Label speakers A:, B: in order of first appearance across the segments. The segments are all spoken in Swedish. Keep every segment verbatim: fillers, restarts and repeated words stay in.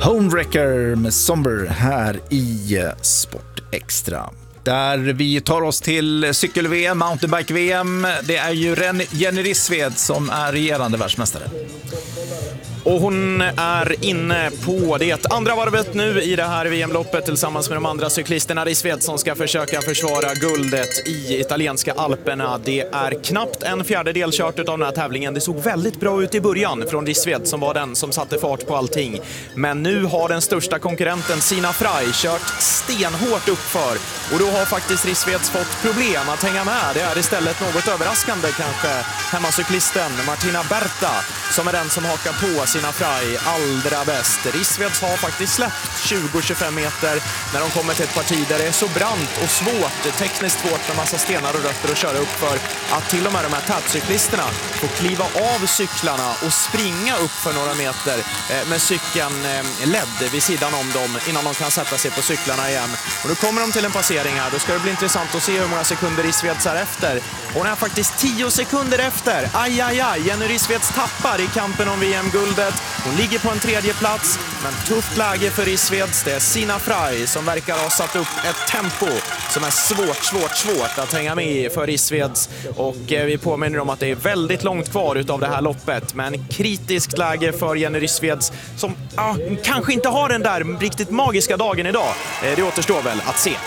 A: Homewrecker med Somber här i Sport Extra. Där vi tar oss till cykel-V M, mountainbike-V M. Det är ju Jenny Rissved som är regerande världsmästare.
B: Och hon är inne på det andra varvet nu i det här V M-loppet tillsammans med de andra cyklisterna. Rissved som ska försöka försvara guldet i italienska Alperna. Det är knappt en fjärdedel kört av den här tävlingen. Det såg väldigt bra ut i början från Rissved som var den som satte fart på allting. Men nu har den största konkurrenten Sina Frey kört stenhårt uppför. Och då har faktiskt Rissveds fått problem att hänga med. Det är istället något överraskande kanske hemmacyklisten Martina Berta som är den som hakar på Sina Frey allra bäst. Rissveds har faktiskt släppt tjugo till tjugofem meter när de kommer till ett parti där det är så brant och svårt, tekniskt svårt med massa stenar och rötter att köra upp för att till och med de här tätcyklisterna får kliva av cyklarna och springa upp för några meter med cykeln ledd vid sidan om dem innan de kan sätta sig på cyklarna igen. Och då kommer de till en passering här. Då ska det bli intressant att se hur många sekunder Rissveds är efter. Hon är faktiskt tio sekunder efter. Aj, aj, aj. Jenny Rissveds tappar i kampen om V M-guldet. Hon ligger på en tredje plats, men tufft läge för Rissveds. Det är Sina Frey som verkar ha satt upp ett tempo som är svårt, svårt, svårt att hänga med i för Rissveds. Och vi påminner om att det är väldigt långt kvar utav det här loppet. Men kritiskt läge för Jenny Rissveds som ah, kanske inte har den där riktigt magiska dagen idag. Det återstår väl att se.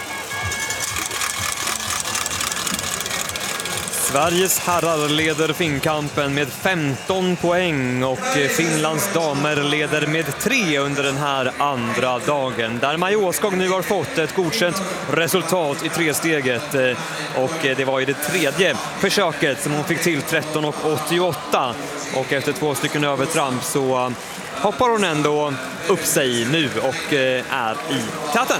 C: Sveriges herrar leder finkampen med femton poäng och Finlands damer leder med tre under den här andra dagen. Där Maja Åskog nu har fått ett godkänt resultat i tresteget och det var i det tredje försöket som hon fick till tretton åttioåtta och efter två stycken övertramp så hoppar hon ändå upp sig nu och är i täten.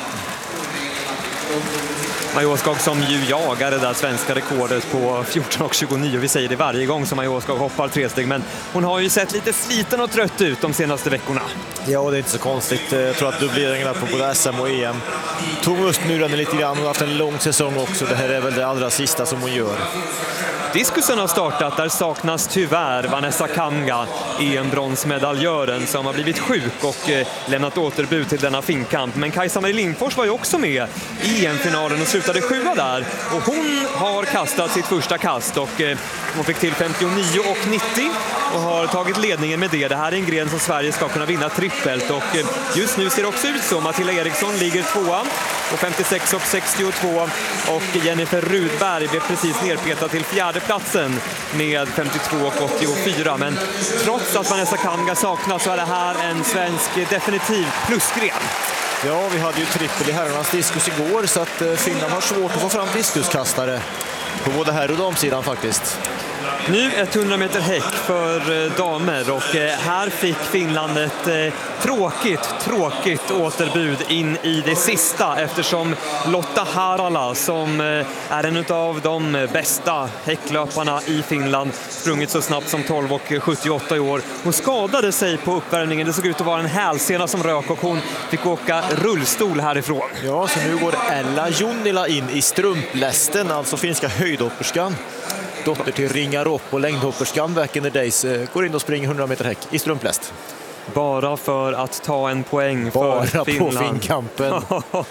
C: Maja Åskog som ju jagar det där svenska rekordet på fjorton tjugonio. Vi säger det varje gång som Maja Åskog hoppar tre steg. Men hon har ju sett lite sliten och trött ut de senaste veckorna.
D: Ja, det är inte så konstigt. Jag tror att dubbleringarna på både S M och E M tog just nu den lite grann. Hon har haft en lång säsong också. Det här är väl det allra sista som hon gör.
C: Diskusen har startat, där saknas tyvärr Vanessa Kamga, E M-bronsmedaljören som har blivit sjuk och eh, lämnat återbud till denna finkamp. Men Kajsa-Marie Lindfors var ju också med i E M-finalen och slutade sjua där. Och hon har kastat sitt första kast och eh, hon fick till femtionio och nittio och har tagit ledningen med det. Det här är en gren som Sverige ska kunna vinna trippelt och eh, just nu ser det också ut som att Matilda Eriksson ligger tvåa på femtiosex och sextiotvå och Jennifer Rudberg blev precis nerpetad till fjärde platsen med femtiotvå och åttiofyra. Men trots att Vanessa Kamga saknas så är det här en svensk definitiv plusgren.
D: Ja, vi hade ju trippel i herrarnas diskus igår så att Finland har svårt att få fram diskuskastare på både herr- och damsidan faktiskt.
C: Nu hundra meter häck för damer och här fick Finland ett eh, tråkigt, tråkigt återbud in i det sista eftersom Lotta Harala som eh, är en av de bästa häcklöparna i Finland sprungit så snabbt som tolv och sjuttioåtta i år. Hon skadade sig på uppvärmningen. Det såg ut att vara en hälsena som rök och hon fick åka rullstol härifrån.
D: Ja, så nu går Ella Junnila in i strumplästen, alltså finska höjdhopperskan. Dotter till Ringaropp och längdhopperskan back in the days går in och springer hundra meter häck i strumpläst.
C: Bara för att ta en poäng
D: Bara
C: för Finland.
D: Bara på finkampen.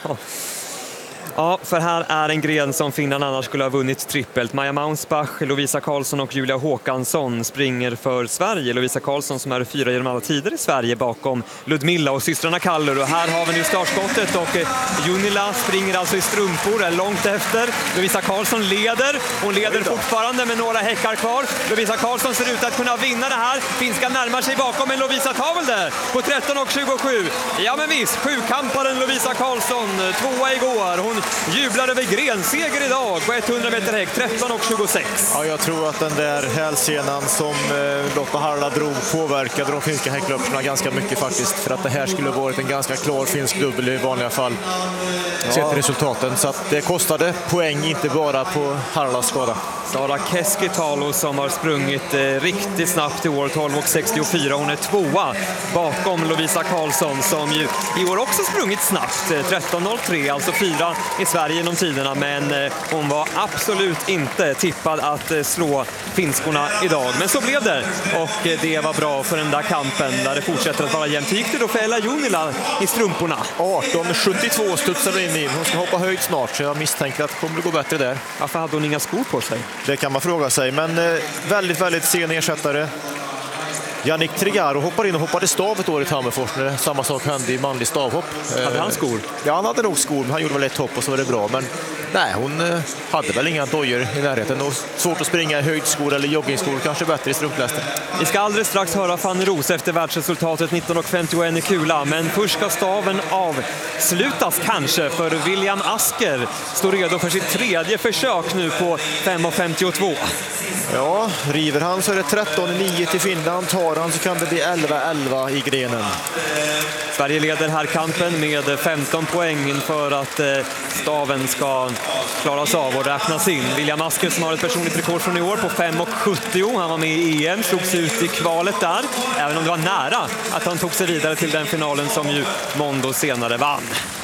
C: Ja, för här är en gren som Finland annars skulle ha vunnit trippelt. Maja Maunsbach, Lovisa Karlsson och Julia Håkansson springer för Sverige. Lovisa Karlsson som är fyra genom alla tider i Sverige bakom Ludmilla och systrarna Kallur. Och här har vi nu startskottet och Junnila springer alltså i strumpor, är långt efter. Lovisa Karlsson leder. Hon leder fortfarande med några häckar kvar. Lovisa Karlsson ser ut att kunna vinna det här. Finska närmar sig bakom, men Lovisa tar väl det på tretton och tjugosju. Ja men visst, sjukamparen Lovisa Karlsson, tvåa igår. Hon jublar över grenseger idag på hundra meter häck, tretton och tjugosex.
D: Ja, jag tror att den där hälsenan som eh, Lotta Harala drog påverkade de finska häcklöperna ganska mycket faktiskt. För att det här skulle varit en ganska klar finsk dubbel i vanliga fall. Ja. Sett resultaten. Så att det kostade poäng, inte bara på Haralas skada.
C: Sara Keskitalo som har sprungit eh, riktigt snabbt i år, tolv och sextiofyra. Hon är tvåa bakom Lovisa Karlsson som ju i år också sprungit snabbt. Eh, tretton noll tre, alltså fyra i Sverige genom tiderna. Men eh, hon var absolut inte tippad att eh, slå finskorna idag. Men så blev det. Och eh, det var bra för den där kampen där det fortsätter att vara jämnt. Gick det då för Ella Junila i strumporna?
D: arton sjuttiotvå studsade in in. Hon ska hoppa höjd snart så jag misstänker att det kommer att gå bättre där.
C: Varför hade hon inga skor på sig?
D: Det kan man fråga sig, men eh, väldigt, väldigt sen ersättare. Jannik Trigaro hoppar in och hoppade stav ett år i Tammerfors när samma sak hände i manlig stavhopp.
C: Hade han skor?
D: Ja, han hade nog skor, men han gjorde väl ett hopp och så var det bra. Men nej, hon eh, hade väl inga dojor i närheten. Och svårt att springa i höjdskor eller joggingskor, kanske bättre i strumplästen.
C: Vi ska alldeles strax höra Fanny Roos efter världsresultatet nitton femtioen i kula. Men först ska staven avslutas kanske, för William Asker står redo för sitt tredje försök nu på fem femtiotvå.
D: Ja, river han så är det tretton nio till Finland. Tar han så kan det bli elva elva i grenen.
C: Sverige leder här kampen med femton poäng inför att staven ska klaras av och räknas in. William Asker som har ett personligt rekord från i år på fem sjuttio. Han var med i E M, slogs ut i kvalet där. Även om det var nära att han tog sig vidare till den finalen som ju Mondo senare vann.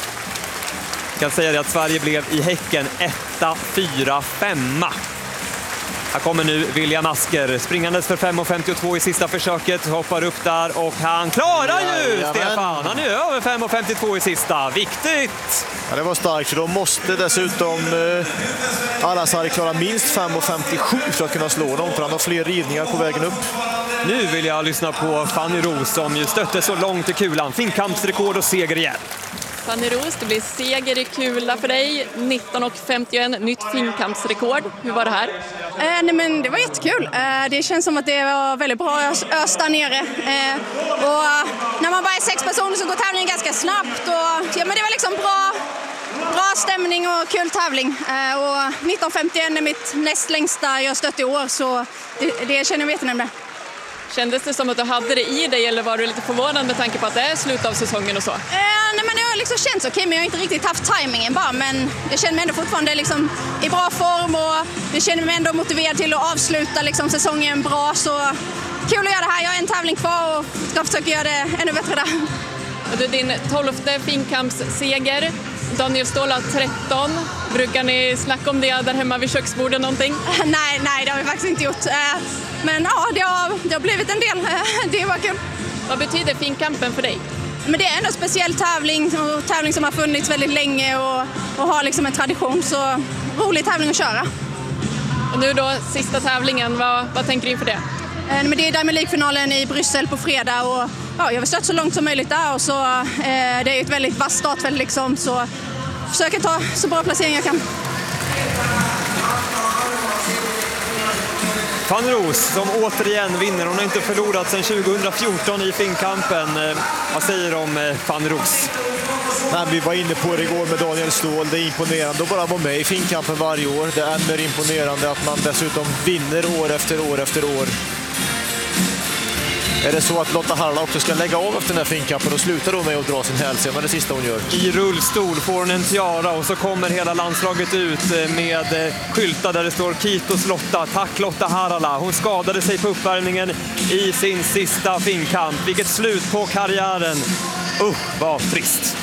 C: Jag kan säga det att Sverige blev i Häcken etta fyra femma. Här kommer nu William Asker springandes för fem femtiotvå i sista försöket. Hoppar upp där och han klarar ju, ja, Stefan. Han är över fem femtiotvå i sista. Viktigt!
D: Ja, det var starkt. Då måste dessutom eh, Al-Azhari klara minst fem femtiosju för att kunna slå dem. För han har fler rivningar på vägen upp.
C: Nu vill jag lyssna på Fanny Roos som ju stötte så långt i kulan. Finkampsrekord och seger igen.
E: Fanny Roos, det blir seger i kula för dig. nitton femtioen, nytt finkampsrekord. Hur var det här?
F: Eh, nej men det var jättekul. Eh, det känns som att det var väldigt bra ös, ös där nere. Eh, och när man bara är sex personer så går tävlingen ganska snabbt. Och, ja, men det var liksom bra, bra stämning och kul tävling. Eh, och nitton femtioen är mitt näst längsta jag stött i år, så det, det känner jag mig jättenöjd med.
E: Kändes det som att du hade det i dig eller var du lite förvånad med tanke på att det är slut av säsongen och så?
F: Eh, nej men det har liksom känts okej, okay, men jag har inte riktigt haft tajmingen bara. Men jag känner mig ändå fortfarande liksom i bra form och jag känner mig ändå motiverad till att avsluta liksom säsongen bra. Så kul att göra det här. Jag har en tävling kvar och ska försöka göra det ännu bättre där.
E: Du, din tolfte finkampsseger. Daniel Ståhl har tretton. Brukar ni snacka om det där hemma vid köksbordet någonting?
F: nej, nej, det har vi faktiskt inte gjort. Men ja, det har, det har blivit en del. Det var kul.
E: Vad betyder finkampen för dig?
F: Men det är ändå en speciell tävling, och tävling som har funnits väldigt länge och, och har liksom en tradition. Så rolig tävling att köra.
E: Och nu då, sista tävlingen, vad, vad tänker du inför det?
F: Men det är Diamond League-finalen i Bryssel på fredag och ja, jag vill stötta så långt som möjligt där. Och så, eh, det är ett väldigt vasst startfält liksom, så försöker ta så bra placering jag kan.
C: Fanny Roos som återigen vinner. Hon har inte förlorat sedan tjugohundrafjorton i finkampen. Eh, vad säger du om eh, Fanny Roos?
D: Nej, vi var inne på det igår med Daniel Ståhl. Det är imponerande att bara vara med i finkampen varje år. Det är ännu mer imponerande att man dessutom vinner år efter år efter år. Är det så att Lotta Harala också ska lägga av efter den här finkampen och sluta då med att dra sin hälsena? Det är det sista hon gör.
C: I rullstol får hon en tiara och så kommer hela landslaget ut med skyltar där det står Kitos Lotta. Tack Lotta Harala. Hon skadade sig på uppvärmningen i sin sista finkamp. Vilket slut på karriären. Usch, vad trist.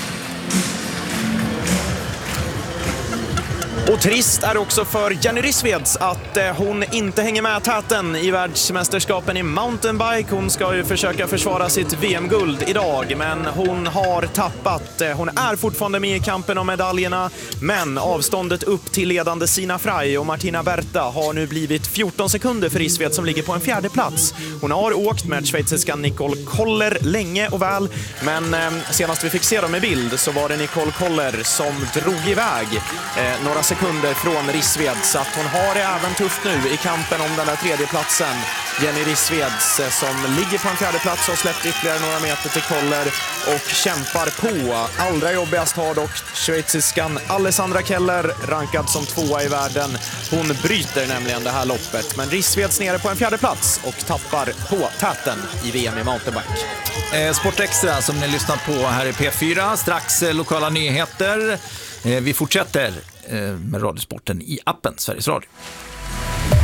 B: Och trist är också för Jenny Rissveds att hon inte hänger med täten i världsmästerskapen i mountainbike. Hon ska ju försöka försvara sitt V M-guld idag, men hon har tappat. Hon är fortfarande med i kampen om medaljerna, men avståndet upp till ledande Sina Frey och Martina Berta har nu blivit fjorton sekunder för Rissved som ligger på en fjärde plats. Hon har åkt med schweiziskan Nicole Koller länge och väl, men eh, senast vi fick se dem i bild så var det Nicole Koller som drog iväg eh, några sekunder från Rissved, så att hon har det även tufft nu i kampen om den där tredje platsen. Jenny Rissveds som ligger på en fjärde plats och släppt ytterligare några meter till Koller och kämpar på. Allra jobbigast har dock schweiziskan Alessandra Keller, rankad som tvåa i världen. Hon bryter nämligen det här loppet, men Rissveds nere på en fjärde plats och tappar på täten i V M i mountainbike.
A: Eh, Sport Extra som ni lyssnar på här i P fyra. Strax eh, lokala nyheter. Eh, vi fortsätter med Radiosporten i appen Sveriges Radio.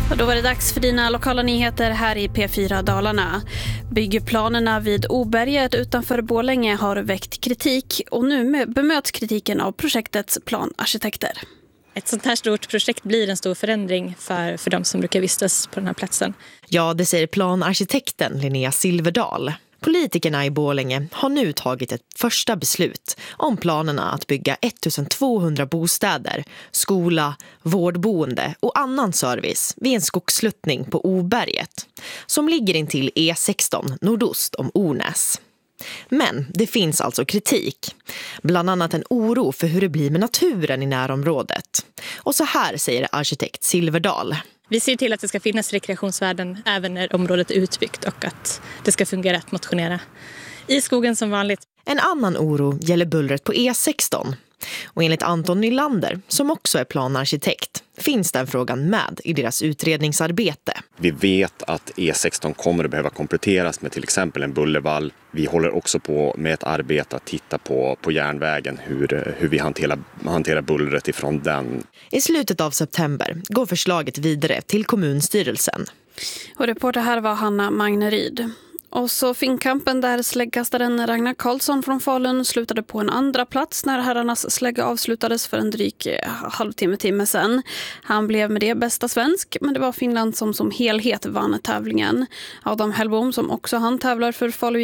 G: Och då var det dags för dina lokala nyheter här i P fyra Dalarna. Byggplanerna vid Oberget utanför Borlänge har väckt kritik och nu bemöts kritiken av projektets planarkitekter.
H: Ett sånt här stort projekt blir en stor förändring för, för de som brukar vistas på den här platsen.
I: Ja, det säger planarkitekten Linnea Silverdal. Politikerna i Borlänge har nu tagit ett första beslut om planerna att bygga ettusentvåhundra bostäder, skola, vårdboende och annan service vid en skogssluttning på Oberget som ligger intill E sexton nordost om Ornäs. Men det finns alltså kritik, bland annat en oro för hur det blir med naturen i närområdet. Och så här säger arkitekt Silverdal.
H: Vi ser till att det ska finnas rekreationsvärden även när området är utbyggt och att det ska fungera att motionera i skogen som vanligt.
I: En annan oro gäller bullret på E sexton. Och enligt Anton Nylander, som också är planarkitekt, finns den frågan med i deras utredningsarbete.
J: Vi vet att E sexton kommer att behöva kompletteras med till exempel en bullervall. Vi håller också på med ett arbete att titta på, på järnvägen, hur, hur vi hanterar, hanterar bullret ifrån den.
I: I slutet av september går förslaget vidare till kommunstyrelsen.
G: Och reporter här var Hanna Magneryd. Och så finnkampen där släggkastaren Ragnar Karlsson från Falun slutade på en andra plats när herrarnas slägga avslutades för en dryg halvtimme timme sedan. Han blev med det bästa svensk, men det var Finland som som helhet vann tävlingen. Adam Hellbom, som också han tävlar för Falu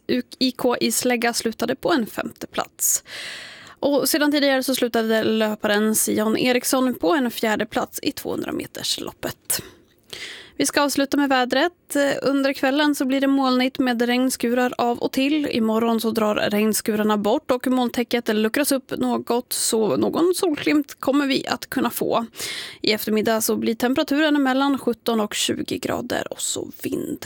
G: I K i slägga, slutade på en femte plats. Och sedan tidigare så slutade löparen Sion Eriksson på en fjärde plats i tvåhundra meters loppet. Vi ska avsluta med vädret. Under kvällen så blir det molnigt med regnskurar av och till. Imorgon så drar regnskurarna bort och molntäcket luckras upp något, så någon solglimt kommer vi att kunna få. I eftermiddag så blir temperaturen mellan sjutton och tjugo grader och så vind.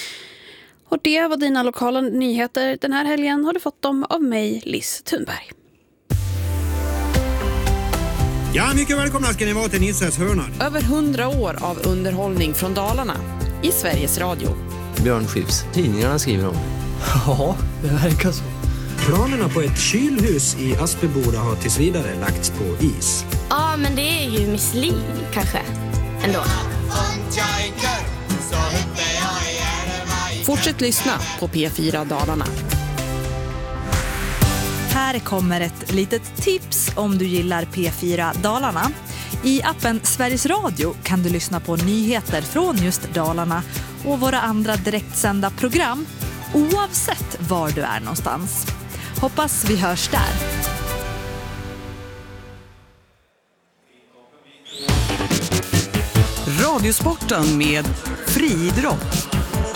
G: Och det var dina lokala nyheter. Den här helgen har du fått dem av mig, Liz Thunberg.
K: Ja, mycket välkomna ska ni vara till Nisses hörna.
L: Över hundra år av underhållning från Dalarna i Sveriges Radio.
M: Björn Skifs, tidningarna skriver om. Ja, det verkar så.
K: Planerna på ett kylhus i Aspeboda har tills vidare lagts på is.
N: Ja, men det är ju Miss Li, kanske. Ändå.
L: Fortsätt lyssna på P fyra Dalarna.
O: Här kommer ett litet tips om du gillar P fyra Dalarna. I appen Sveriges Radio kan du lyssna på nyheter från just Dalarna och våra andra direktsända program oavsett var du är någonstans. Hoppas vi hörs där.
P: Radiosporten med friidrott.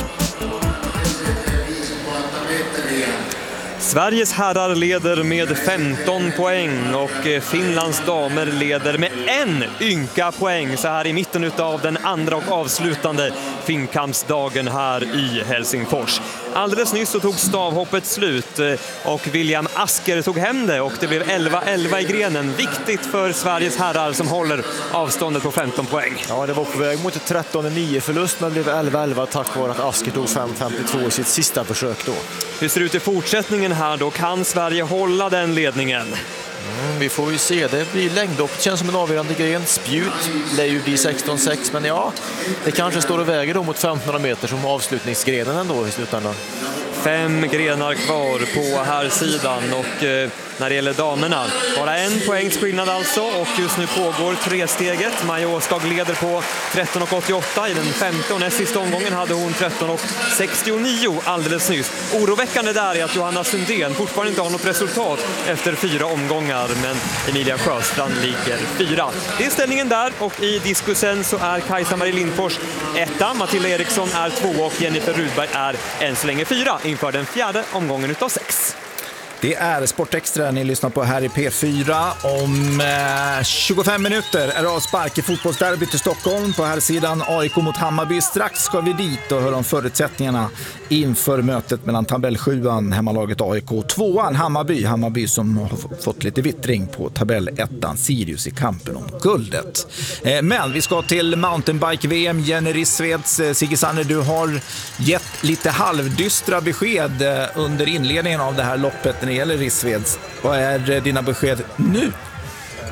C: Sveriges herrar leder med femton poäng och Finlands damer leder med en ynka poäng så här i mitten av den andra och avslutande finnkampsdagen här i Helsingfors. Alldeles nyss så tog stavhoppet slut och William Asker tog hem det och det blev elva elva i grenen. Viktigt för Sveriges herrar som håller avståndet på femton poäng.
D: Ja, det var på väg mot ett tretton nio förlust men blev elva elva tack vare att Asker tog fem femtiotvå i sitt sista försök då.
C: Hur ser det ut i fortsättningen här då? Kan Sverige hålla den ledningen?
D: Mm, vi får ju se, det blir längdhopp, det känns som en avgörande gren. Spjut lär ju bli sexton sex, men ja, det kanske står och väger då mot femtonhundra meter som avslutningsgrenen ändå i slutändan.
C: Fem grenar kvar på här sidan och eh, när det gäller damerna bara en poängs skillnad alltså och just nu pågår tresteget. Maja Åskag leder på tretton åttioåtta i den femte och näst sista omgången hade hon tretton sextionio alldeles nyss. Oroväckande där är att Johanna Sundén fortfarande inte har något resultat efter fyra omgångar, men Emilia Sjöstrand ligger fyra. Det är ställningen där och i diskusen så är Kajsa-Marie Lindfors etta, Matilda Eriksson är två och Jennifer Rudberg är än så länge fyra inför den fjärde omgången utav sex.
A: Det är Sportextra ni lyssnar på här i P fyra. Om eh, tjugofem minuter är det avspark i fotbollsderbyt i Stockholm. På här sidan A I K mot Hammarby. Strax ska vi dit och höra om förutsättningarna inför mötet mellan tabellsjuan, hemmalaget A I K, tvåan Hammarby. Hammarby som har fått lite vittring på tabellettan Sirius i kampen om guldet. Eh, men vi ska till mountainbike-V M. Jenny Rissveds, eh, Sigge Sanner, du har gett lite halvdystra besked eh, under inledningen av det här loppet när det gäller Rissveds. Vad är dina besked nu?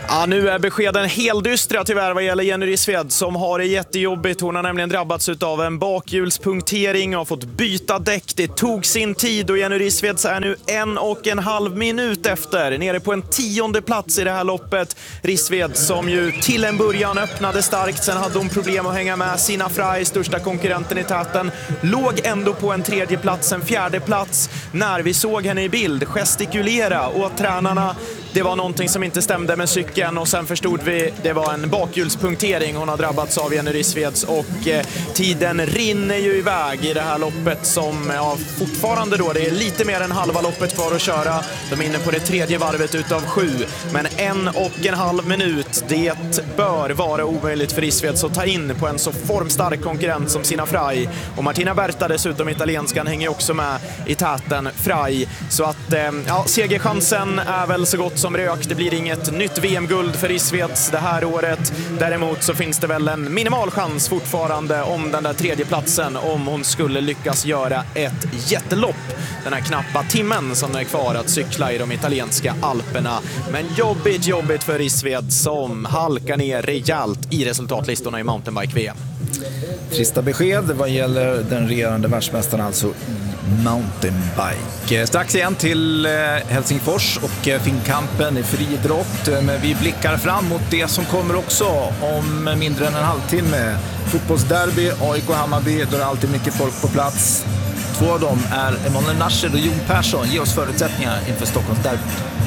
B: Ja, nu är beskeden helt dystra tyvärr vad gäller Jenny Rissved som har det jättejobbigt. Hon har nämligen drabbats av en bakhjulspunktering och har fått byta däck. Det tog sin tid och Jenny Rissved är nu en och en halv minut efter. Nere på en tionde plats i det här loppet. Rissved som ju till en början öppnade starkt. Sen hade hon problem att hänga med. Sina Frey, största konkurrenten i täten, låg ändå på en tredje plats, en fjärde plats när vi såg henne i bild gestikulera och tränarna. Det var någonting som inte stämde med cykeln och sen förstod vi det var en bakhjulspunktering hon har drabbats av, Jenny Rissveds, och eh, tiden rinner ju iväg i det här loppet som ja, fortfarande då, det är lite mer än halva loppet kvar att köra. De är inne på det tredje varvet utav sju, men en och en halv minut, det bör vara omöjligt för Rissveds att ta in på en så formstark konkurrent som Sina Frey. Och Martina Berta dessutom, italienskan, hänger också med i täten Frey. Så att eh, ja, segerchansen är väl så gott som rök. Det blir inget nytt V M-guld för Rissveds det här året. Däremot så finns det väl en minimal chans fortfarande om den där tredje platsen om hon skulle lyckas göra ett jättelopp den här knappa timmen som är kvar att cykla i de italienska Alperna. Men jobbigt, jobbigt för Rissved som halkar ner rejält i resultatlistorna i mountainbike-V M.
A: Trista besked vad gäller den regerande världsmästaren alltså i mountainbike. Strax igen till Helsingfors och Finnkampen i friidrott. Men vi blickar fram mot det som kommer också om mindre än en halvtimme. Fotbollsderby, A I K Hammarby, då är det alltid mycket folk på plats. Två av dem är Emanuel Nascher och Jon Persson. Ge oss förutsättningar inför Stockholmsderbyt.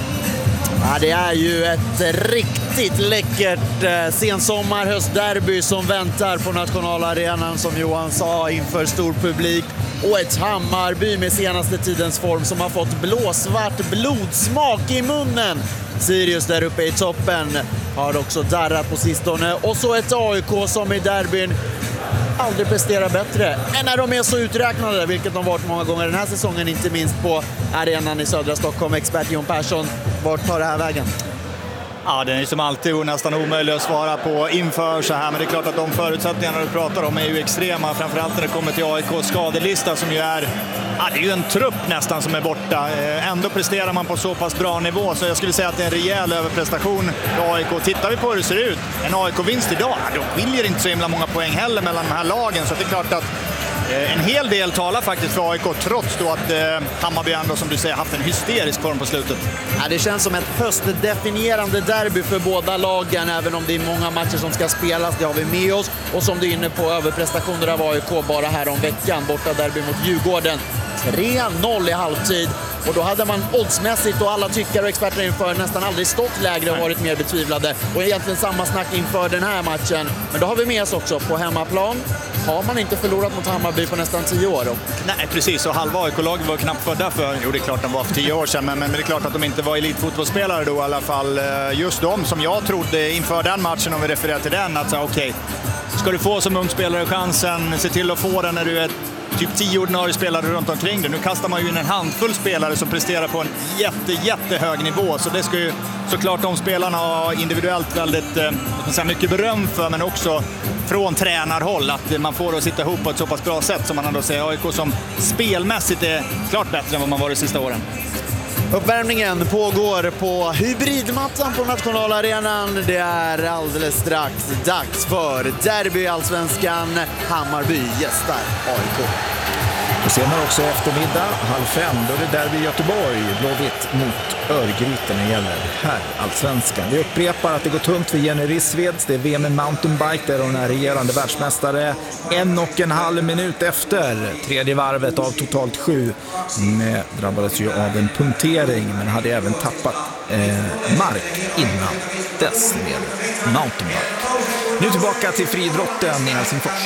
Q: Ja, det är ju ett riktigt läckert eh, sensommar-höstderby som väntar på nationalarenan, som Johan sa, inför stor publik. Och ett Hammarby med senaste tidens form som har fått blåsvart blodsmak i munnen. Sirius där uppe i toppen har också darrat på sistone. Och så ett A I K som i derbyn aldrig presterar bättre än när de är så uträknade, vilket de varit många gånger den här säsongen, inte minst på arenan i södra Stockholm. Expert Jon Persson, vart tar det här vägen?
R: Ja, den är som alltid nästan omöjlig att svara på inför så här, men det är klart att de förutsättningarna du pratar om är ju extrema, framförallt när det kommer till A I K:s skadelista som ju är, ja, det är ju en trupp nästan som är borta. Ändå presterar man på så pass bra nivå, så jag skulle säga att det är en rejäl överprestation för A I K. Tittar vi på hur det ser ut, en A I K-vinst idag, då skiljer inte så himla många poäng heller mellan de här lagen, så det är klart att en hel del talar faktiskt för A I K, trots då att eh, Hammarby ändå, som du säger, haft en hysterisk form på slutet.
Q: Ja, det känns som ett höstdefinierande derby för båda lagen, även om det är många matcher som ska spelas, det har vi med oss. Och som du är inne på, överprestationer av A I K bara här om veckan, borta derby mot Djurgården. tre noll i halvtid. Och då hade man oddsmässigt och alla tyckare och experter inför nästan aldrig stått lägre och varit mer betvivlade. Och egentligen samma snack inför den här matchen. Men då har vi med oss också på hemmaplan. Har man inte förlorat mot Hammarby på nästan tio år då?
R: Nej, precis. Och halva A I K-laget var knappt födda för. Jo, det är klart de var för tio år sedan. Men, men det är klart att de inte var elitfotbollsspelare då i alla fall. Just de som jag trodde inför den matchen, om vi refererar till den, att okej, okay, ska du få som ung spelare chansen, se till att få den när du är typ tio ordinarie spelare runt omkring det. Nu kastar man ju in en handfull spelare som presterar på en jätte, jättehög nivå. Så det ska ju såklart de spelarna ha individuellt väldigt eh, mycket beröm för, men också från tränarhåll att man får att sitta ihop på ett så pass bra sätt som man ändå säger. A I K som spelmässigt är klart bättre än vad man var de sista åren.
Q: Uppvärmningen pågår på hybridmattan på nationalarenan. Det är alldeles strax dags för derby allsvenskan. Hammarby gästar A I K.
A: Och senare också eftermiddag, halv fem, då är det derby i Göteborg. Blåvitt mot Örgryte när det gäller här allsvenskan. Vi upprepar att det går tungt för Jenny Rissveds. Det är V M i mountainbike där hon är regerande världsmästare. En och en halv minut efter tredje varvet av totalt sju. Hon drabbades ju av en punktering, men hade även tappat eh, mark innan dess med mountainbike. Nu tillbaka till friidrotten i Helsingfors.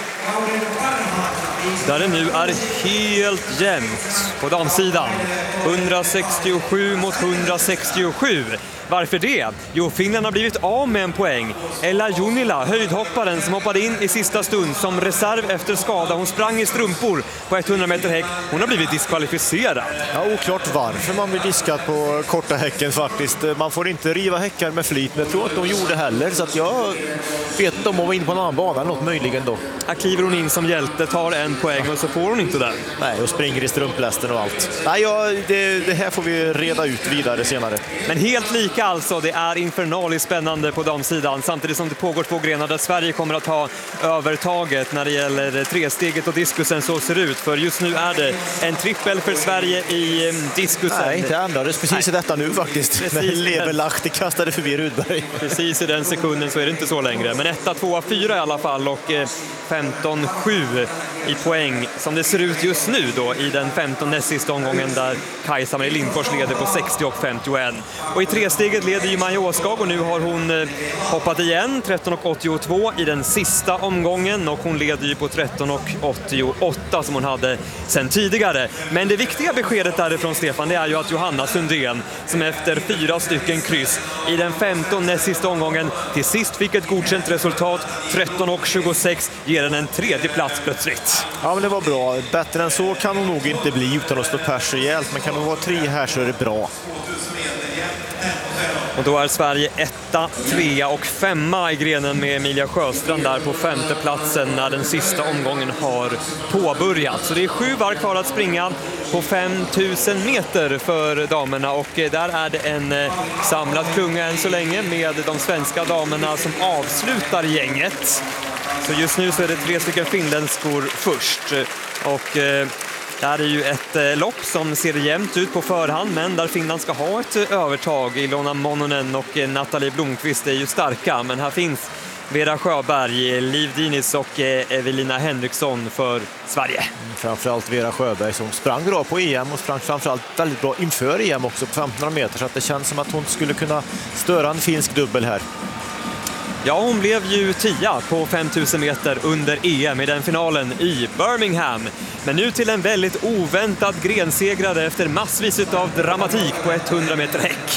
C: Där det nu är helt jämnt på damsidan. hundrasextiosju mot hundrasextiosju. Varför det? Jo, Finland har blivit av med en poäng. Ella Junila, höjdhopparen som hoppade in i sista stund som reserv efter skada. Hon sprang i strumpor på hundra meter häck. Hon har blivit diskvalificerad.
D: Ja, oklart varför man blir diskad på korta häcken faktiskt. Man får inte riva häckar med flit, men jag tror att de gjorde heller. Så att jag vet inte om hon var in på en annan bana, något möjligen då.
C: Här kliver hon in som hjälte, tar en poäng och så får hon inte den.
D: Nej, och springer i strumplästen och allt. Nej, ja, det, det här får vi reda ut vidare senare.
C: Men helt lika alltså. Det är infernaliskt spännande på damsidan, samtidigt som det pågår två grenar där Sverige kommer att ha övertaget när det gäller tresteget och diskusen. Så ser det ut, för just nu är det en trippel för Sverige i diskusen.
D: Nej, inte ändrades precis i detta nu faktiskt.
C: Precis.
D: När Leverlachti kastade förbi Rudberg.
C: Precis i den sekunden så är det inte så längre. Men etta, tvåa, fyra i alla fall, och femton sju i poäng som det ser ut just nu då i den femton näst sista omgången, där Kajsa-Marie Lindfors leder på sextio och femtioett. Och i tresteget leder ju Maja Åskag, och nu har hon hoppat igen tretton och åttiotvå i den sista omgången, och hon leder ju på tretton och åttioåtta som hon hade sen tidigare. Men det viktiga beskedet därifrån, Stefan, det är ju att Johanna Sundén, som efter fyra stycken kryss i den femton näst sista omgången till sist fick ett godkänt resultat, tretton och tjugosex, ger den en tredje plats plötsligt.
D: Ja, men det var bra. Bättre än så kan hon nog inte bli utan att stå pers rejält, men kan hon vara tre här så är det bra.
C: Och då är Sverige etta, trea och femma i grenen med Emilia Sjöstrand där på femte platsen när den sista omgången har påbörjat. Så det är sju varv kvar att springa på fem tusen meter för damerna, och där är det en samlad klunga än så länge med de svenska damerna som avslutar gänget. Så just nu så är det tre stycken finländskor först, och det här är ju ett lopp som ser jämnt ut på förhand, men där Finland ska ha ett övertag. Ilona Mononen och Nathalie Blomqvist är ju starka, men här finns Vera Sjöberg, Liv Dinis och Evelina Henriksson för Sverige.
D: Framförallt Vera Sjöberg som sprang bra på E M och sprang framförallt väldigt bra inför E M också på femtonhundra meter, så att det känns som att hon skulle kunna störa en finsk dubbel här.
C: Ja, hon blev ju tia på fem tusen meter under E M i den finalen i Birmingham. Men nu till en väldigt oväntad grensegrare efter massvis av dramatik på hundra meter häck.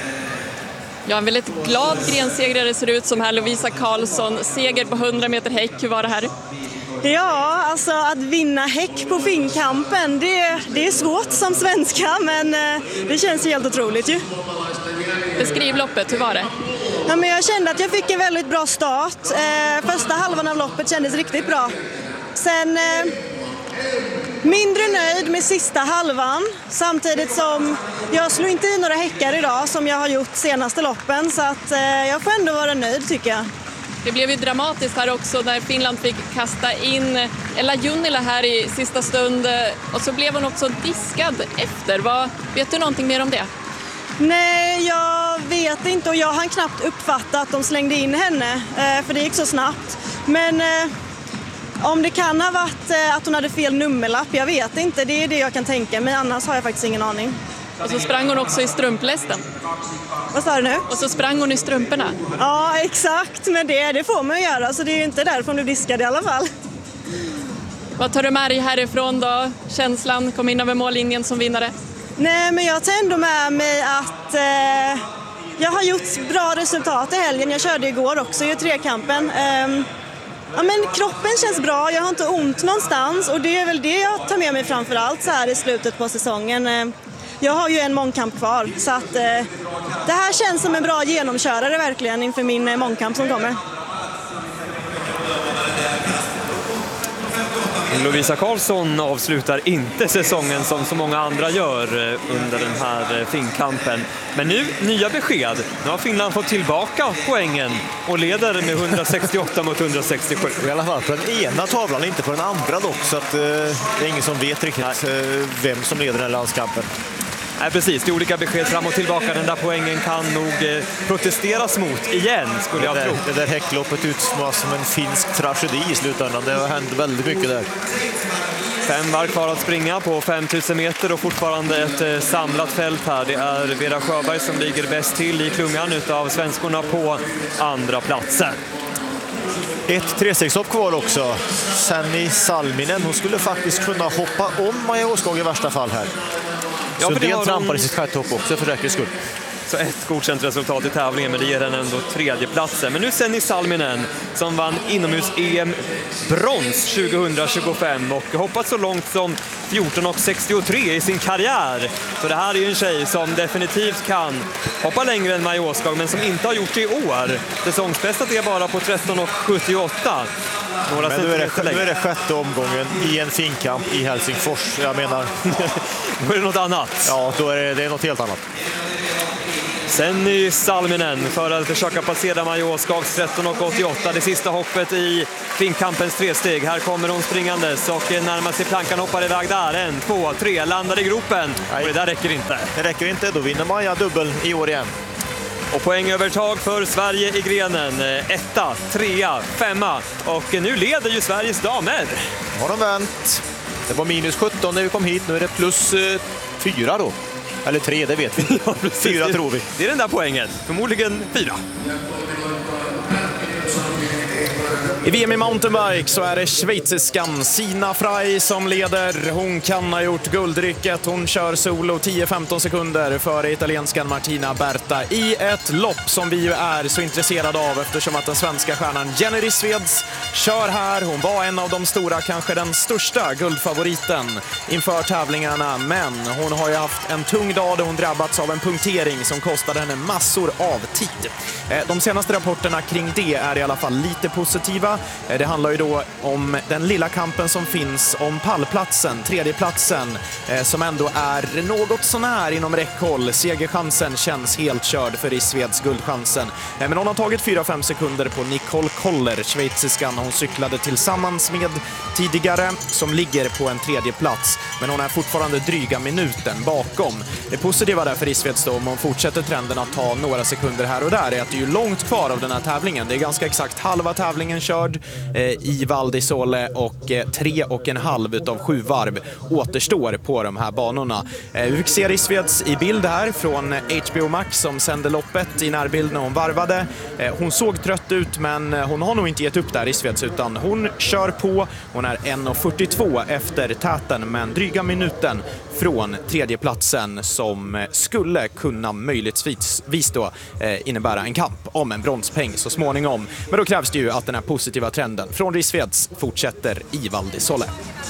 E: Ja, en väldigt glad grensegrare ser ut som här, Lovisa Karlsson. Seger på hundra meter häck, hur var det här?
S: Ja, alltså att vinna häck på finkampen, det, det är svårt som svenska, men det känns helt otroligt ju.
E: Beskriv loppet, hur var det?
S: Ja, men jag kände att jag fick en väldigt bra start. Eh, första halvan av loppet kändes riktigt bra. Sen eh, mindre nöjd med sista halvan, samtidigt som jag slog inte i några häckar idag som jag har gjort senaste loppen, så att eh, jag får ändå vara nöjd tycker jag.
E: Det blev ju dramatiskt här också när Finland fick kasta in Ella Junnila här i sista stund, och så blev hon också diskad efter. Vad, vet du någonting mer om det?
S: Nej, jag vet inte, och jag hann knappt uppfatta att de slängde in henne, för det gick så snabbt. Men om det kan ha varit att hon hade fel nummerlapp, jag vet inte, det är det jag kan tänka, men annars har jag faktiskt ingen aning.
E: Och så sprang hon också i strumplästen.
S: Vad sa du nu?
E: Och så sprang hon i strumporna.
S: Ja, exakt, men det, det får man göra, så det är ju inte därför hon blir diskad i alla fall.
E: Vad tar du med dig härifrån då? Känslan, kom in över mållinjen som vinnare?
S: Nej, men jag tar ändå med mig att eh, jag har gjort bra resultat i helgen. Jag körde igår också i trekampen. Eh, ja, men kroppen känns bra, jag har inte ont någonstans, och det är väl det jag tar med mig framför allt så här i slutet på säsongen. Eh, jag har ju en mångkamp kvar, så att eh, det här känns som en bra genomkörare verkligen inför min eh, mångkamp som kommer.
C: Lovisa Karlsson avslutar inte säsongen som så många andra gör under den här finkampen. Men nu nya besked. Nu har Finland fått tillbaka poängen och leder med hundrasextioåtta mot hundrasextiosju.
D: I alla fall på den ena tavlan, inte på den andra dock, så att, eh, det är ingen som vet riktigt eh, vem som leder den här landskampen.
C: Nej, precis. Det är olika besked fram och tillbaka. Den där poängen kan nog eh, protesteras mot igen, skulle jag
D: det där,
C: tro.
D: Det där häckloppet utsmås som en finsk tragedi i slutändan. Det har hänt väldigt mycket där.
C: Fem varv kvar att springa på fem tusen meter och fortfarande ett eh, samlat fält här. Det är Vera Sjöberg som ligger bäst till i klungan utav svenskorna på andra platsen.
D: Ett trestegshopp kvar också. Sanni Salminen, hon skulle faktiskt kunna hoppa om Maja Åskog i värsta fall här. Ja, så det trampar hon... i sitt sjätte hopp också för säkerhets skull.
C: Så ett godkänt resultat i tävlingen, men det ger henne ändå tredje platsen. Men nu Sanni Salminen som vann inomhus-E M brons tjugohundratjugofem och hoppat så långt som fjorton och sextiotre i sin karriär. Så det här är ju en tjej som definitivt kan hoppa längre än Maja Åskog, men som inte har gjort det i år. Säsongsbästat är bara på tretton och sjuttioåtta. Några
D: men nu är, det, nu är det sjätte omgången i en finkamp i Helsingfors. Jag menar,
C: då är det något annat.
D: Ja, då är det, det är något helt annat.
C: Senni Salminen för att försöka passera Majoskags tretton och åttioåtta. Det sista hoppet i finkampens tresteg. Här kommer hon springandes och närmar sig plankan, hoppar iväg där. En, två, tre, landar i gropen. Och det där räcker inte.
D: Det räcker inte, då vinner Maja dubbel i år igen.
C: Och poängövertag för Sverige i grenen. Etta, trea, femma. Och nu leder ju Sveriges damer.
D: Har de vänt. Det var minus sjutton när vi kom hit. Nu är det plus eh, fyra då. Eller tre, det vet vi.
C: Ja,
D: fyra tror vi.
C: Det är den där poängen. Förmodligen fyra.
B: I V M i mountainbike så är det schweiziskan Sina Frey som leder. Hon kan ha gjort guldrycket. Hon kör solo tio femton sekunder före italienskan Martina Berta i ett lopp som vi ju är så intresserade av eftersom att den svenska stjärnan Jenny Rissveds kör här. Hon var en av de stora, kanske den största guldfavoriten inför tävlingarna, men hon har ju haft en tung dag där hon drabbats av en punktering som kostade henne massor av tid. De senaste rapporterna kring det är i alla fall lite positiva. Det handlar ju då om den lilla kampen som finns om pallplatsen, tredjeplatsen, som ändå är något sånär inom räckhåll. Segerchansen känns helt körd för Rissveds, guldchansen. Men hon har tagit fyra fem sekunder på Nicole Koller, schweiziskan hon cyklade tillsammans med tidigare, som ligger på en tredje plats. Men hon är fortfarande dryga minuten bakom. Det positiva där för Rissveds då, om hon fortsätter trenden att ta några sekunder här och där, är att det är ju långt kvar av den här tävlingen. Det är ganska exakt halva tävlingen körd eh, i Val di Sole och eh, tre och en halv utav sju varv återstår på de här banorna. Eh, vi fick se Rissveds i bild här från H B O Max som sände loppet i närbild när hon varvade. Eh, hon såg trött ut, men hon har nog inte gett upp där, Rissveds, utan hon kör på. Hon är en fyrtiotvå efter täten, men dryga minuten från tredjeplatsen som skulle kunna möjligtvis då eh, innebära en kamp om en bronspeng så småningom. Men då krävs det ju att den här positiva trenden från Rissveds fortsätter i Val di Sole.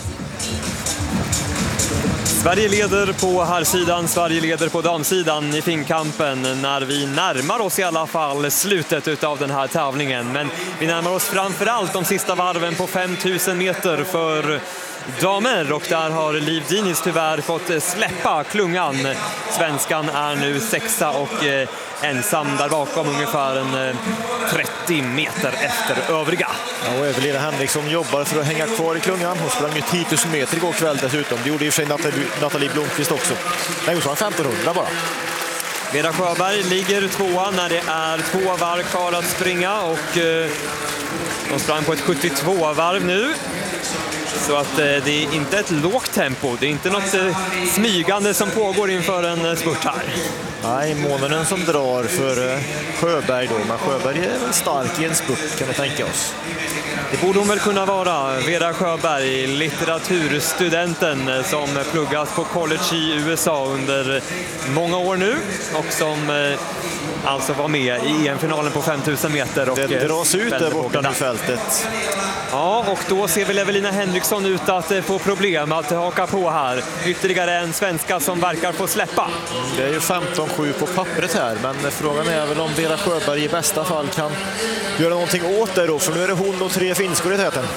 C: Sverige leder på herrsidan, Sverige leder på damsidan i finkampen när vi närmar oss i alla fall slutet av den här tävlingen. Men vi närmar oss framförallt de sista varven på fem tusen meter för damer, och där har Liv Diniz tyvärr fått släppa klungan. Svenskan är nu sexa och eh, ensam där bakom, ungefär en eh, trettio meter efter övriga.
D: Ja, och Evelina Henriksson jobbar för att hänga kvar i klungan. Hon sprang ju tio tusen meter igår kväll dessutom. Det gjorde i och för sig Nathalie, Nathalie Blomqvist också. Nej, hon sa femtonhundra bara.
C: Vera Sjöberg ligger tvåa när det är två varv kvar att springa, och eh, de sprang på ett sjuttiotvå varv nu. Så att eh, det är inte ett lågt tempo, det är inte något eh, smygande som pågår inför en eh, spurt här.
D: Nej, månaden som drar för eh, Sjöberg då, men Sjöberg är väl stark i en spurt, kan vi tänka oss.
C: Det borde hon väl kunna vara. Vera Sjöberg, litteraturstudenten som pluggat på college i U S A under många år nu, och som eh, alltså var med i E M-finalen på fem tusen meter. Och
D: det dras ut där borta i fältet.
C: Ja, och då ser väl Evelina Henriksson ut att få problem att haka på här. Ytterligare en svenska som verkar få släppa.
D: Det är ju femton sju på pappret här, men frågan är väl om Vera Sjöberg i bästa fall kan göra någonting åt det då, för nu är det hon och tre finskor i täten.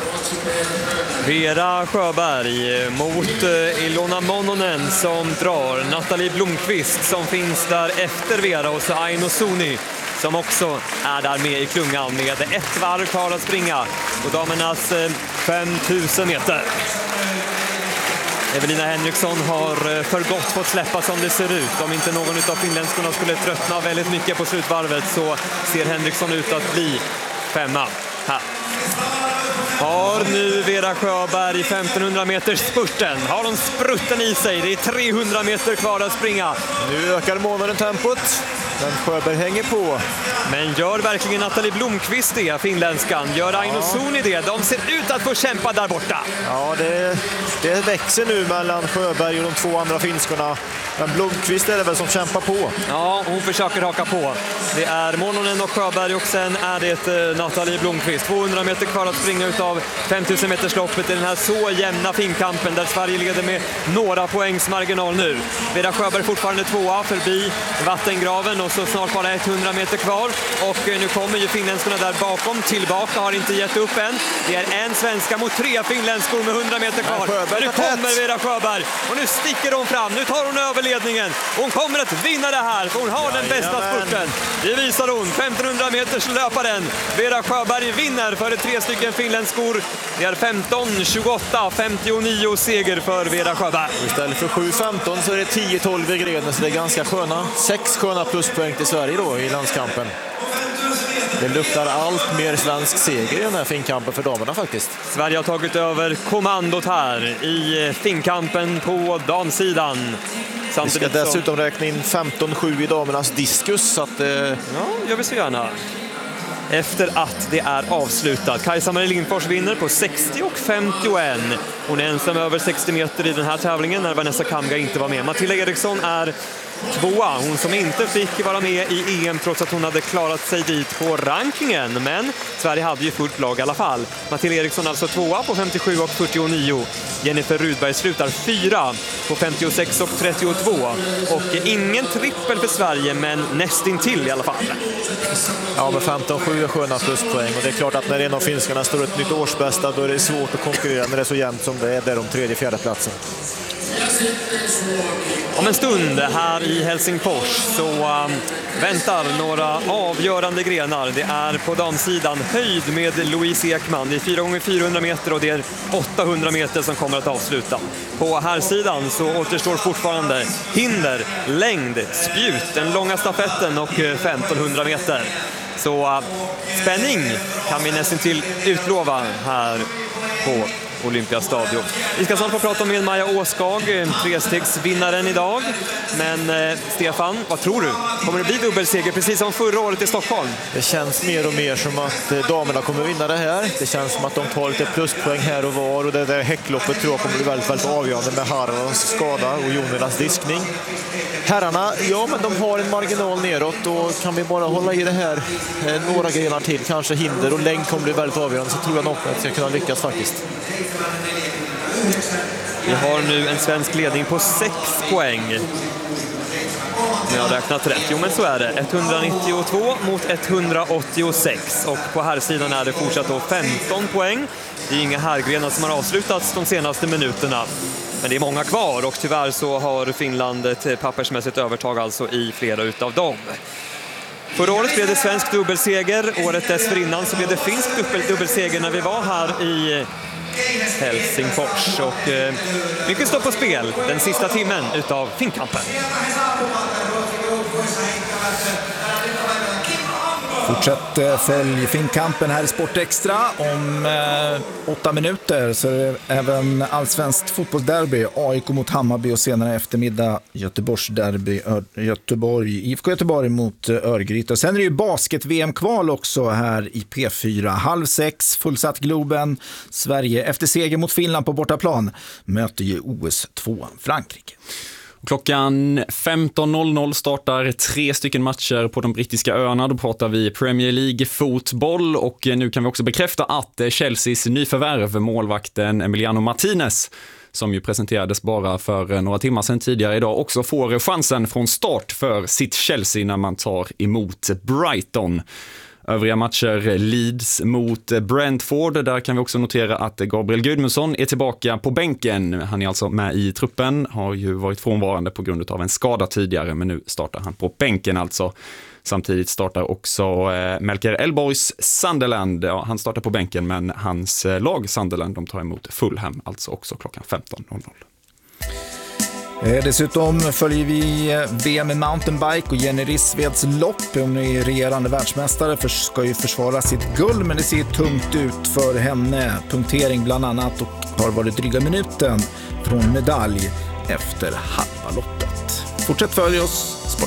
C: Vera Sjöberg mot Ilona Mononen som drar. Nathalie Blomqvist som finns där efter Vera, och så Aino Suni som också är där med i klungan med ett varv kvar att springa och damernas fem tusen meter. Evelina Henriksson har för gott fått släppa som det ser ut. Om inte någon av finländskorna skulle tröttna väldigt mycket på slutvarvet så ser Henriksson ut att bli femma här. Har nu Vera Sjöberg i femtonhundra meters spurten. Har hon sprutten i sig. Det är trehundra meter kvar att springa.
D: Nu ökar månaden tempot. Men Sjöberg hänger på.
C: Men gör verkligen Nathalie Blomqvist det, finländskan? Gör Aino ja. Suni det? De ser ut att få kämpa där borta.
D: Ja, det, det växer nu mellan Sjöberg och de två andra finskorna. Men Blomqvist är det väl som kämpar på.
C: Ja, hon försöker haka på. Det är Mononen och Sjöberg, och sen är det Nathalie Blomqvist. tvåhundra meter kvar att springa utav fem tusen meters loppet i den här så jämna finkampen där Sverige leder med några poängs marginal nu. Vera Sjöberg fortfarande tvåa förbi vattengraven, och så snart bara hundra meter kvar. Och nu kommer ju finländskorna där bakom tillbaka, har inte gett upp än. Det är en svenska mot tre finländskor med hundra meter kvar. Men nu kommer Vera Sjöberg och nu sticker hon fram. Nu tar hon överledningen. Hon kommer att vinna det här för hon har den bästa spurten. Det visar hon. femtonhundra meters löparen. Vera Sjöberg vinner för tre stycken finländskor. Det är femton tjugoåtta femtionio seger för Vera Sjöberg.
D: Istället för sju femton så är det tio tolv i grenen, så det är ganska sköna. Sex sköna pluspoäng till Sverige då i landskampen. Det luktar allt mer svensk seger i den här finkampen för damerna faktiskt.
C: Sverige har tagit över kommandot här i finkampen på damsidan.
D: Samtidigt Vi ska dessutom så... räkna in femton sju i damernas diskus. Så att, eh...
C: Ja, jag vill så gärna. Efter att det är avslutat. Kajsa-Marie Lindfors vinner på sextio och femtioen. Hon är ensam över sextio meter i den här tävlingen när Vanessa Kamga inte var med. Matilda Eriksson är tvåa. Hon som inte fick vara med i E M trots att hon hade klarat sig dit på rankingen. Men Sverige hade ju fullt lag i alla fall. Matilda Eriksson alltså tvåa på femtiosju och fyrtionio. Jennifer Rudberg slutar fyra på femtiosex och trettiotvå. Och ingen trippel för Sverige, men nästintill i alla fall.
D: Ja, men femton sju är sköna pluspoäng. Och det är klart att när en av finskarna står ett nytt årsbästa, då är det svårt att konkurrera när det är så jämnt som det är där om tredje fjärde platsen.
C: Om en stund här i Helsingfors så um, väntar några avgörande grenar. Det är på damsidan höjd med Louise Ekman. Det är fyra gånger fyrahundra meter och det är åttahundra meter som kommer att avsluta. På här sidan så återstår fortfarande hinder, längd, spjut, den långa stafetten och femtonhundra meter. Så uh, spänning kan vi nästan till utlova här på Olympiastadion. Vi ska snart få prata med Maja Åskag, trestegsvinnaren idag. Men eh, Stefan, vad tror du? Kommer det bli dubbelseger precis som förra året i Stockholm?
D: Det känns mer och mer som att eh, damerna kommer vinna det här. Det känns som att de tar lite pluspoäng här och var. Och det där häckloppet tror jag kommer bli väldigt, väldigt avgörande med Haralds skada och Jonilas diskning. Herrarna, ja men de har en marginal neråt och kan vi bara hålla i det här eh, några grejer till, kanske hinder och längd kommer bli väldigt avgörande, så tror jag nog att jag ska kunna lyckas faktiskt.
C: Vi har nu en svensk ledning på sex poäng. Jag har räknat rätt. Jo, men så är det. etthundranittiotvå mot etthundraåttiosex. Och på här sidan är det fortsatt då femton poäng. Det är inga härgrenar som har avslutats de senaste minuterna. Men det är många kvar och tyvärr så har Finland ett pappersmässigt övertag alltså i flera utav dem. Förra året blev det svensk dubbelseger. Året dessförinnan så blev det finsk dubbelseger när vi var här i Helsingfors. Och eh, mycket står på spel den sista timmen utav finkampen.
A: Fortsätt följ finkampen här i Sport Extra. Om eh, åtta minuter så är det även allsvenskt fotbollsderby. A I K mot Hammarby och senare eftermiddag Göteborgsderby, Göteborg, I F K Göteborg mot Örgryte. Och sen är det ju basket-V M-kval också här i P fyra. Halv sex, fullsatt Globen. Sverige efter seger mot Finland på bortaplan möter ju O S två Frankrike.
T: Klockan femton noll noll startar tre stycken matcher på de brittiska öarna. Då pratar vi Premier League fotboll och nu kan vi också bekräfta att Chelseas nyförvärv, målvakten Emiliano Martinez, som ju presenterades bara för några timmar sedan tidigare idag, också får chansen från start för sitt Chelsea när man tar emot Brighton. Övriga matcher, Leeds mot Brentford. Där kan vi också notera att Gabriel Gudmundsson är tillbaka på bänken. Han är alltså med i truppen, har ju varit frånvarande på grund av en skada tidigare, men nu startar han på bänken alltså. Samtidigt startar också eh, Melker Elborgs Sunderland. Ja, han startar på bänken, men hans eh, lag Sunderland, de tar emot Fulham alltså också klockan femton noll noll.
A: Dessutom följer vi V M i mountainbike och Jenny Rissveds lopp. Hon är regerande världsmästare, för ska ju försvara sitt guld, men det ser tungt ut för henne. Punktering bland annat och har varit dryga minuten från medalj efter halva loppet. Fortsätt följa oss.